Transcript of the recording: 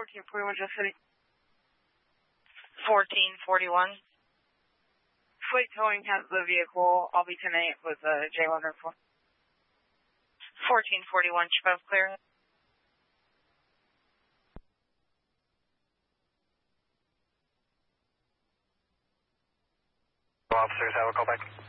1441, Just City. 1441. Fleet towing has the vehicle. I'll be 10-8 with J104. 1441, Chippewa clear. Officers, have a call back.